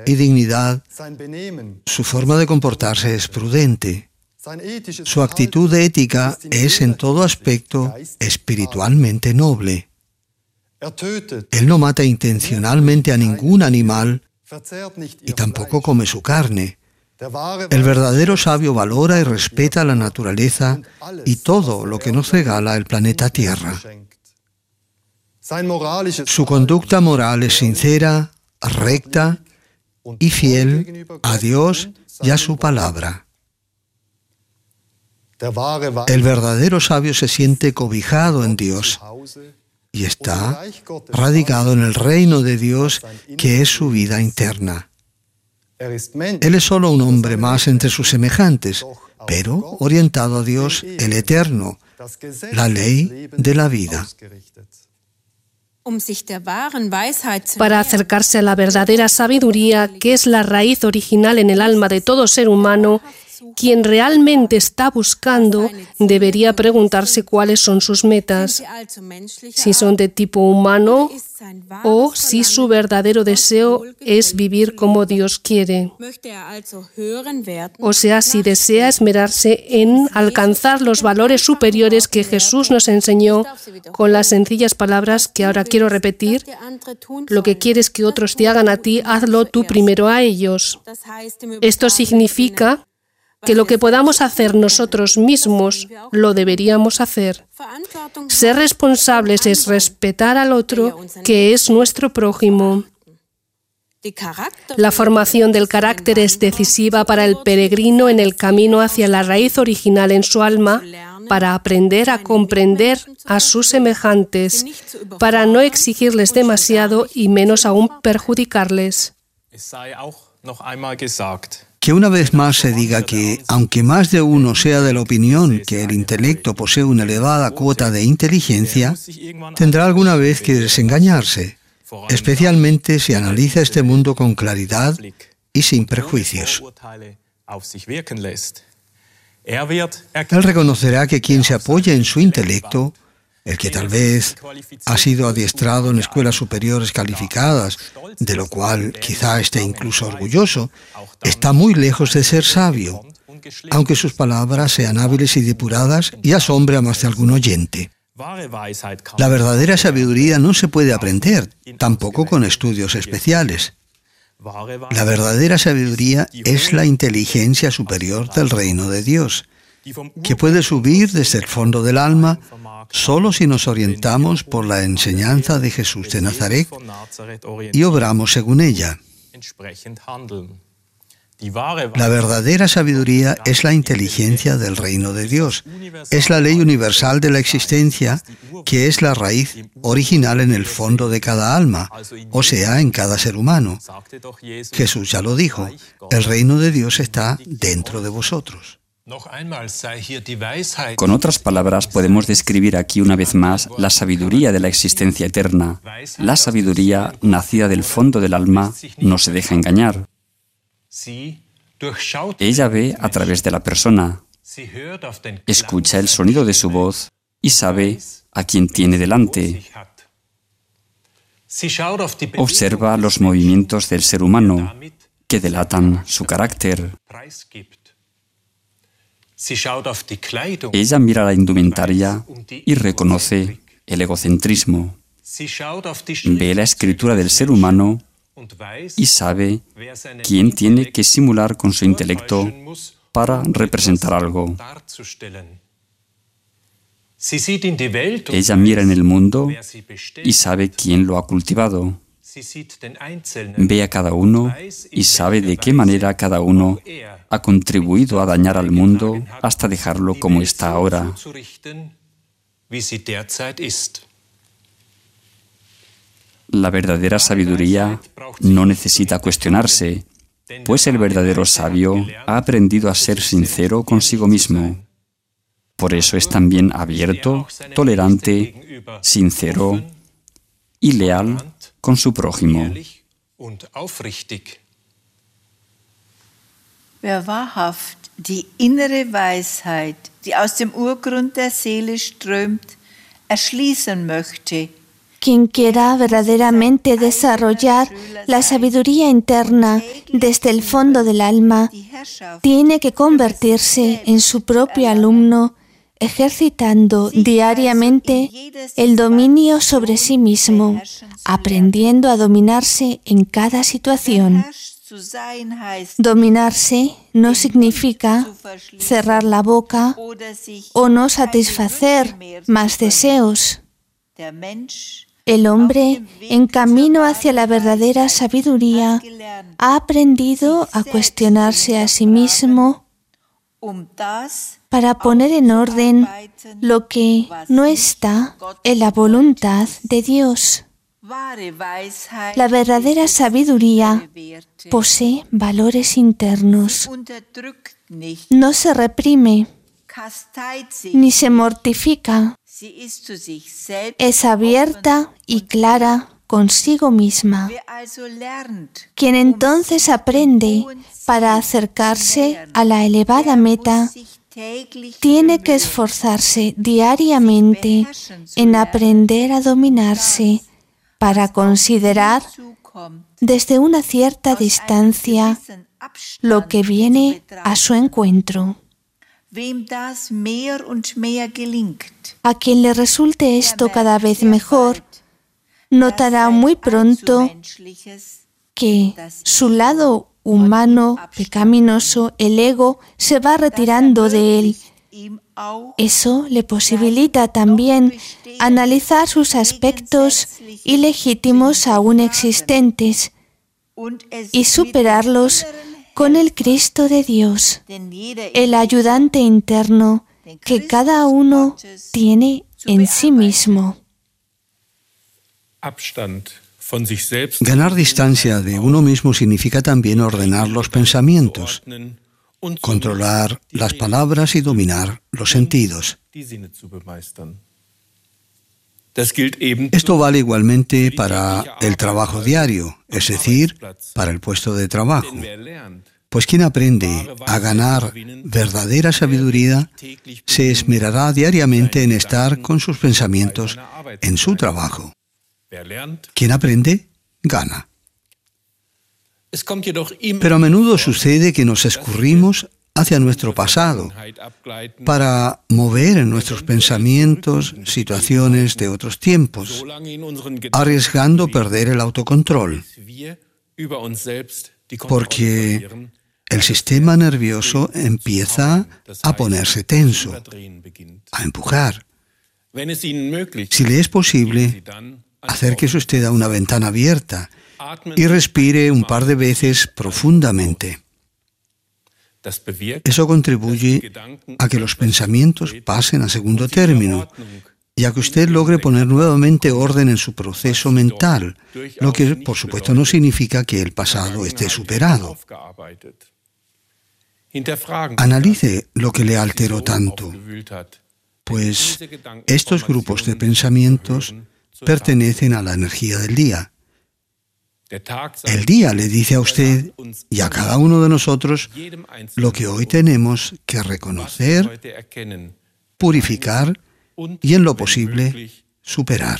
y dignidad, su forma de comportarse es prudente. Su actitud ética es en todo aspecto espiritualmente noble. Él no mata intencionalmente a ningún animal y tampoco come su carne. El verdadero sabio valora y respeta la naturaleza y todo lo que nos regala el planeta Tierra. Su conducta moral es sincera, recta y fiel a Dios y a su palabra. El verdadero sabio se siente cobijado en Dios y está radicado en el reino de Dios, que es su vida interna. Él es solo un hombre más entre sus semejantes, pero orientado a Dios, el Eterno, la ley de la vida. Para acercarse a la verdadera sabiduría, que es la raíz original en el alma de todo ser humano, quien realmente está buscando debería preguntarse cuáles son sus metas, si son de tipo humano o si su verdadero deseo es vivir como Dios quiere. O sea, si desea esmerarse en alcanzar los valores superiores que Jesús nos enseñó con las sencillas palabras que ahora quiero repetir: lo que quieres que otros te hagan a ti, hazlo tú primero a ellos. Esto significa que lo que podamos hacer nosotros mismos, lo deberíamos hacer. Ser responsables es respetar al otro, que es nuestro prójimo. La formación del carácter es decisiva para el peregrino en el camino hacia la raíz original en su alma, para aprender a comprender a sus semejantes, para no exigirles demasiado y menos aún perjudicarles. Que una vez más se diga que, aunque más de uno sea de la opinión que el intelecto posee una elevada cuota de inteligencia, tendrá alguna vez que desengañarse, especialmente si analiza este mundo con claridad y sin prejuicios. Él reconocerá que quien se apoya en su intelecto, el que tal vez ha sido adiestrado en escuelas superiores calificadas, de lo cual quizá esté incluso orgulloso, está muy lejos de ser sabio, aunque sus palabras sean hábiles y depuradas y asombre a más de algún oyente. La verdadera sabiduría no se puede aprender, tampoco con estudios especiales. La verdadera sabiduría es la inteligencia superior del reino de Dios, que puede subir desde el fondo del alma solo si nos orientamos por la enseñanza de Jesús de Nazaret y obramos según ella. La verdadera sabiduría es la inteligencia del reino de Dios. Es la ley universal de la existencia, que es la raíz original en el fondo de cada alma, o sea, en cada ser humano. Jesús ya lo dijo, el reino de Dios está dentro de vosotros. Con otras palabras, podemos describir aquí una vez más la sabiduría de la existencia eterna. La sabiduría, nacida del fondo del alma, no se deja engañar. Ella ve a través de la persona, escucha el sonido de su voz y sabe a quién tiene delante. Observa los movimientos del ser humano que delatan su carácter. Ella mira la indumentaria y reconoce el egocentrismo. Ve la escritura del ser humano y sabe quién tiene que simular con su intelecto para representar algo. Ella mira en el mundo y sabe quién lo ha cultivado. Ve a cada uno y sabe de qué manera cada uno ha contribuido a dañar al mundo hasta dejarlo como está ahora. La verdadera sabiduría no necesita cuestionarse, pues el verdadero sabio ha aprendido a ser sincero consigo mismo. Por eso es también abierto, tolerante, sincero y leal con su prójimo. Wer wahrhaft die innere Weisheit, die aus dem Urgrund der Seele strömt, erschließen möchte, Quien quiera verdaderamente desarrollar la sabiduría interna desde el fondo del alma, tiene que convertirse en su propio alumno, ejercitando diariamente el dominio sobre sí mismo, aprendiendo a dominarse en cada situación. Dominarse no significa cerrar la boca o no satisfacer más deseos. El hombre, en camino hacia la verdadera sabiduría, ha aprendido a cuestionarse a sí mismo para poner en orden lo que no está en la voluntad de Dios. La verdadera sabiduría posee valores internos. No se reprime, ni se mortifica. Es abierta y clara consigo misma. Quien entonces aprende para acercarse a la elevada meta, tiene que esforzarse diariamente en aprender a dominarse para considerar desde una cierta distancia lo que viene a su encuentro. A quien le resulte esto cada vez mejor, notará muy pronto que su lado humano, pecaminoso, el ego, se va retirando de él. Eso le posibilita también analizar sus aspectos ilegítimos aún existentes y superarlos con el Cristo de Dios, el ayudante interno que cada uno tiene en sí mismo. Ganar distancia de uno mismo significa también ordenar los pensamientos, controlar las palabras y dominar los sentidos. Esto vale igualmente para el trabajo diario, es decir, para el puesto de trabajo. Pues quien aprende a ganar verdadera sabiduría se esmerará diariamente en estar con sus pensamientos en su trabajo. Quien aprende, gana. Pero a menudo sucede que nos escurrimos hacia nuestro pasado para mover en nuestros pensamientos situaciones de otros tiempos, arriesgando perder el autocontrol, porque el sistema nervioso empieza a ponerse tenso, a empujar. Si le es posible, acérquese usted a una ventana abierta y respire un par de veces profundamente. Eso contribuye a que los pensamientos pasen a segundo término y a que usted logre poner nuevamente orden en su proceso mental, lo que, por supuesto, no significa que el pasado esté superado. Analice lo que le alteró tanto, pues estos grupos de pensamientos pertenecen a la energía del día. El día le dice a usted y a cada uno de nosotros lo que hoy tenemos que reconocer, purificar y, en lo posible, superar.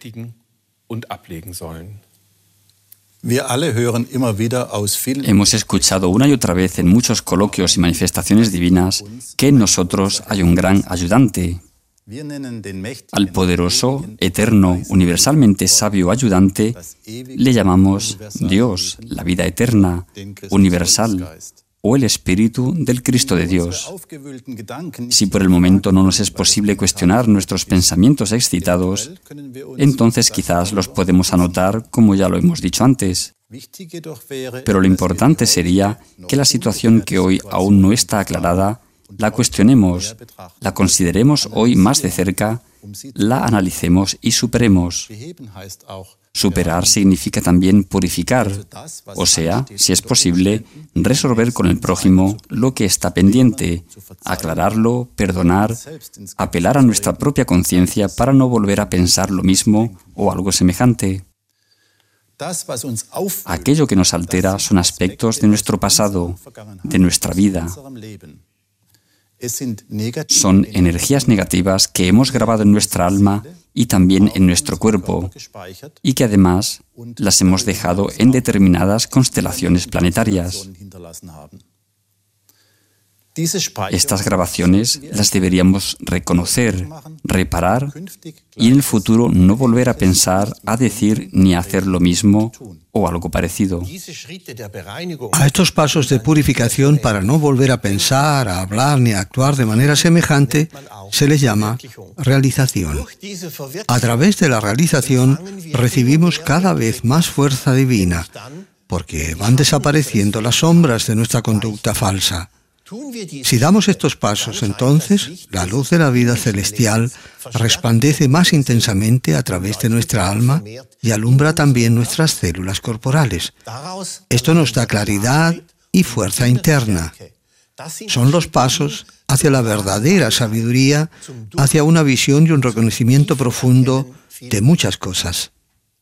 Hemos escuchado una y otra vez en muchos coloquios y manifestaciones divinas que en nosotros hay un gran ayudante. Al poderoso, eterno, universalmente sabio ayudante le llamamos Dios, la vida eterna, universal, o el Espíritu del Cristo de Dios. Si por el momento no nos es posible cuestionar nuestros pensamientos excitados, entonces quizás los podemos anotar como ya lo hemos dicho antes. Pero lo importante sería que la situación que hoy aún no está aclarada, la cuestionemos, la consideremos hoy más de cerca, la analicemos y superemos. Superar significa también purificar, o sea, si es posible, resolver con el prójimo lo que está pendiente, aclararlo, perdonar, apelar a nuestra propia conciencia para no volver a pensar lo mismo o algo semejante. Aquello que nos altera son aspectos de nuestro pasado, de nuestra vida. Son energías negativas que hemos grabado en nuestra alma y también en nuestro cuerpo, y que además las hemos dejado en determinadas constelaciones planetarias. Estas grabaciones las deberíamos reconocer, reparar y en el futuro no volver a pensar, a decir ni a hacer lo mismo o algo parecido. A estos pasos de purificación para no volver a pensar, a hablar ni a actuar de manera semejante se les llama realización. A través de la realización recibimos cada vez más fuerza divina porque van desapareciendo las sombras de nuestra conducta falsa. Si damos estos pasos, entonces, la luz de la vida celestial resplandece más intensamente a través de nuestra alma y alumbra también nuestras células corporales. Esto nos da claridad y fuerza interna. Son los pasos hacia la verdadera sabiduría, hacia una visión y un reconocimiento profundo de muchas cosas.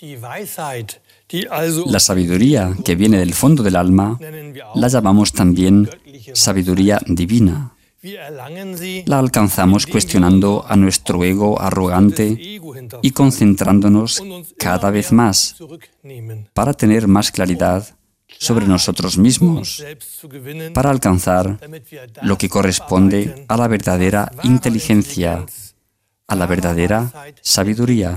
La sabiduría que viene del fondo del alma la llamamos también sabiduría divina. La alcanzamos cuestionando a nuestro ego arrogante y concentrándonos cada vez más para tener más claridad sobre nosotros mismos, para alcanzar lo que corresponde a la verdadera inteligencia, a la verdadera sabiduría.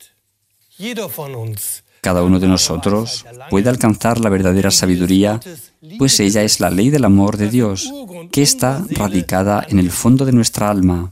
Cada uno de nosotros puede alcanzar la verdadera sabiduría, pues ella es la ley del amor de Dios, que está radicada en el fondo de nuestra alma.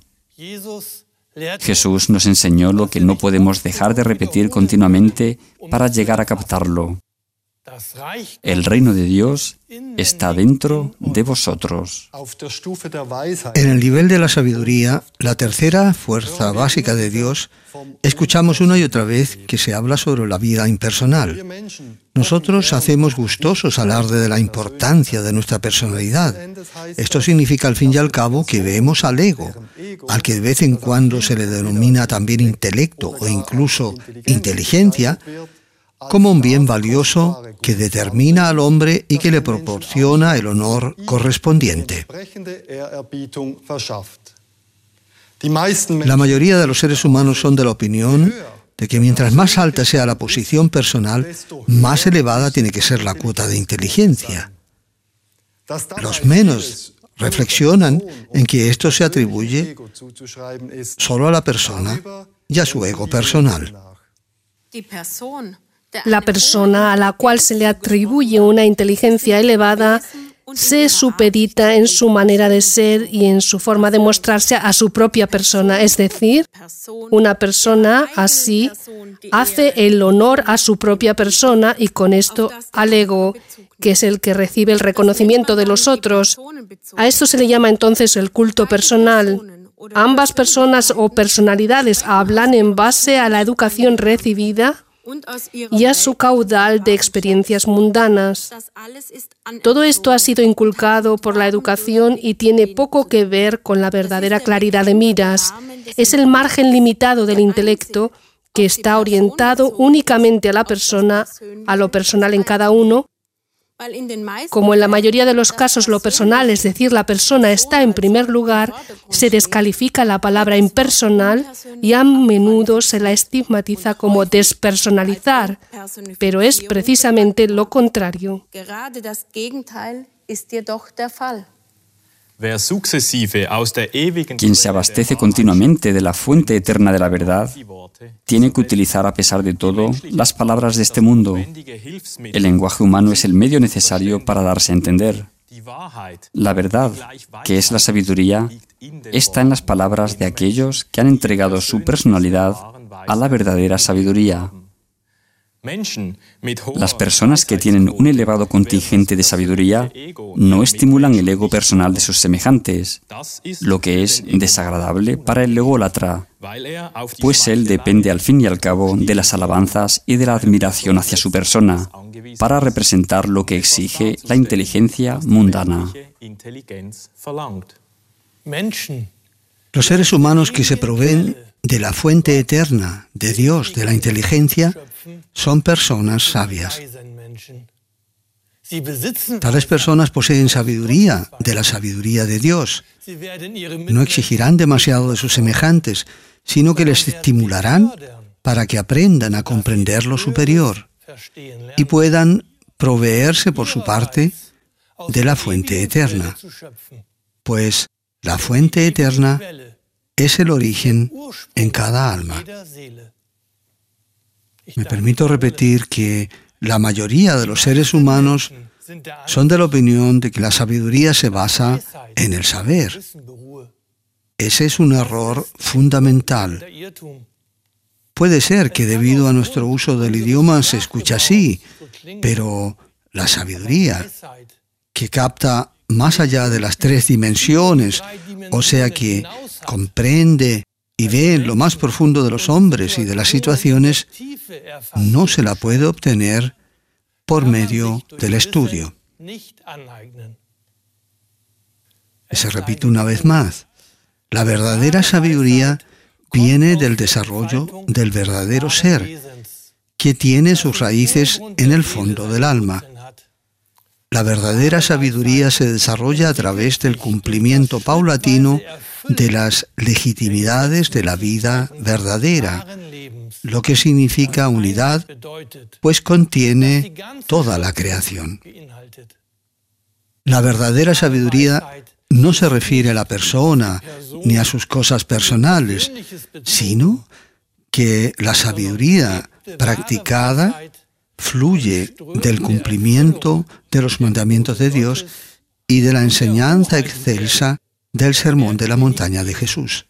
Jesús nos enseñó lo que no podemos dejar de repetir continuamente para llegar a captarlo. El reino de Dios está dentro de vosotros. En el nivel de la sabiduría, la tercera fuerza básica de Dios, escuchamos una y otra vez que se habla sobre la vida impersonal. Nosotros hacemos gustosos alarde de la importancia de nuestra personalidad. Esto significa al fin y al cabo que vemos al ego, al que de vez en cuando se le denomina también intelecto o incluso inteligencia, como un bien valioso que determina al hombre y que le proporciona el honor correspondiente. La mayoría de los seres humanos son de la opinión de que mientras más alta sea la posición personal, más elevada tiene que ser la cuota de inteligencia. Los menos reflexionan en que esto se atribuye solo a la persona y a su ego personal. La persona a la cual se le atribuye una inteligencia elevada se supedita en su manera de ser y en su forma de mostrarse a su propia persona. Es decir, una persona así hace el honor a su propia persona y con esto al ego, que es el que recibe el reconocimiento de los otros. A esto se le llama entonces el culto personal. Ambas personas o personalidades hablan en base a la educación recibida y a su caudal de experiencias mundanas. Todo esto ha sido inculcado por la educación y tiene poco que ver con la verdadera claridad de miras. Es el margen limitado del intelecto que está orientado únicamente a la persona, a lo personal en cada uno. Como en la mayoría de los casos lo personal, es decir, la persona está en primer lugar, se descalifica la palabra impersonal y a menudo se la estigmatiza como despersonalizar, pero es precisamente lo contrario. Quien se abastece continuamente de la fuente eterna de la verdad tiene que utilizar a pesar de todo las palabras de este mundo. El lenguaje humano es el medio necesario para darse a entender. La verdad, que es la sabiduría, está en las palabras de aquellos que han entregado su personalidad a la verdadera sabiduría. Las personas que tienen un elevado contingente de sabiduría no estimulan el ego personal de sus semejantes, lo que es desagradable para el ególatra, pues él depende al fin y al cabo de las alabanzas y de la admiración hacia su persona, para representar lo que exige la inteligencia mundana. Los seres humanos que se proveen de la fuente eterna, de Dios, de la inteligencia, son personas sabias. Tales personas poseen sabiduría, de la sabiduría de Dios. No exigirán demasiado de sus semejantes, sino que les estimularán para que aprendan a comprender lo superior y puedan proveerse por su parte de la fuente eterna, pues la fuente eterna es el origen en cada alma. Me permito repetir que la mayoría de los seres humanos son de la opinión de que la sabiduría se basa en el saber. Ese es un error fundamental. Puede ser que debido a nuestro uso del idioma se escuche así, pero la sabiduría, que capta más allá de las 3 dimensiones, o sea que comprende y ve en lo más profundo de los hombres y de las situaciones, no se la puede obtener por medio del estudio. Se repite una vez más, la verdadera sabiduría viene del desarrollo del verdadero ser, que tiene sus raíces en el fondo del alma. La verdadera sabiduría se desarrolla a través del cumplimiento paulatino de las legitimidades de la vida verdadera, lo que significa unidad, pues contiene toda la creación. La verdadera sabiduría no se refiere a la persona ni a sus cosas personales, sino que la sabiduría practicada fluye del cumplimiento de los mandamientos de Dios y de la enseñanza excelsa del Sermón de la Montaña de Jesús.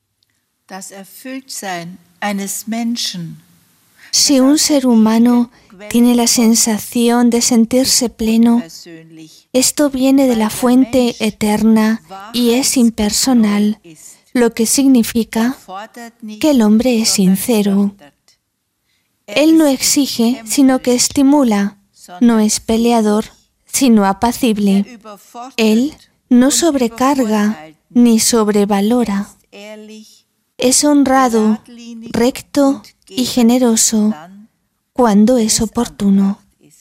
Si un ser humano tiene la sensación de sentirse pleno, esto viene de la fuente eterna y es impersonal, lo que significa que el hombre es sincero. Él no exige, sino que estimula. No es peleador, sino apacible. Él no sobrecarga ni sobrevalora. Es honrado, recto y generoso cuando es oportuno.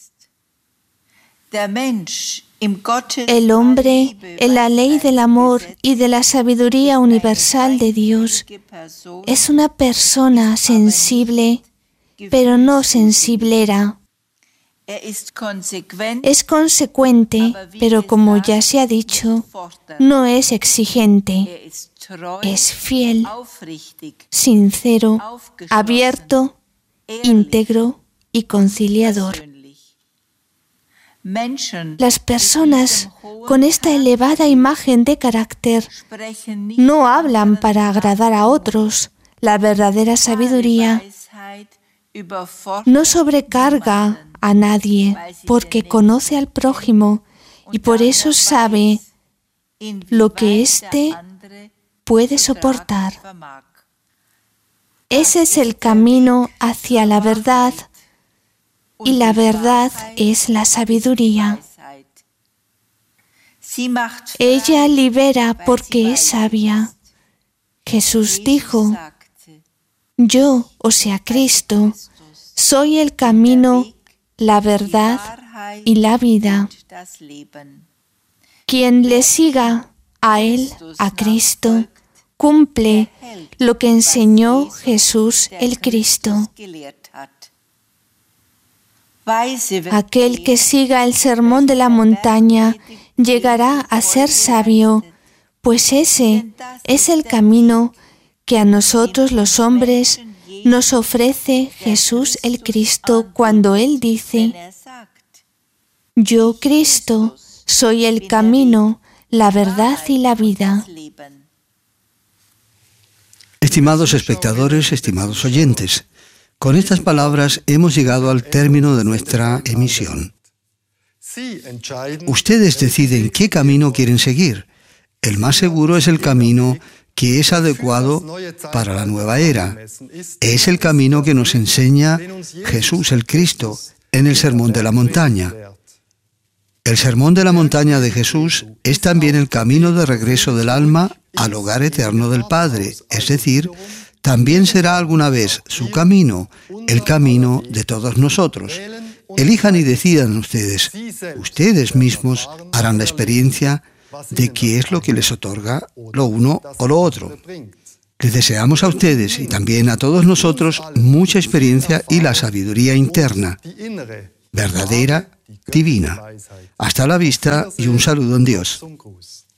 El hombre, en la ley del amor y de la sabiduría universal de Dios, es una persona sensible, pero no sensiblera. Es consecuente, pero como ya se ha dicho, no es exigente. Es fiel, sincero, abierto, íntegro y conciliador. Las personas con esta elevada imagen de carácter no hablan para agradar a otros. La verdadera sabiduría no sobrecarga a nadie porque conoce al prójimo y por eso sabe lo que éste puede soportar. Ese es el camino hacia la verdad y la verdad es la sabiduría. Ella libera porque es sabia. Jesús dijo, yo, o sea Cristo, soy el camino, la verdad y la vida. Quien le siga a Él, a Cristo, cumple lo que enseñó Jesús el Cristo. Aquel que siga el sermón de la montaña llegará a ser sabio, pues ese es el camino que a nosotros los hombres nos ofrece Jesús el Cristo cuando Él dice, yo, Cristo, soy el camino, la verdad y la vida. Estimados espectadores, estimados oyentes, con estas palabras hemos llegado al término de nuestra emisión. Ustedes deciden qué camino quieren seguir. El más seguro es el camino que es adecuado para la nueva era. Es el camino que nos enseña Jesús el Cristo en el Sermón de la Montaña. El Sermón de la Montaña de Jesús es también el camino de regreso del alma al hogar eterno del Padre, es decir, también será alguna vez su camino, el camino de todos nosotros, Elijan y decidan ustedes. Ustedes mismos harán la experiencia de qué es lo que les otorga lo uno o lo otro. Les deseamos a ustedes y también a todos nosotros mucha experiencia y la sabiduría interna, verdadera, divina. Hasta la vista y un saludo en Dios.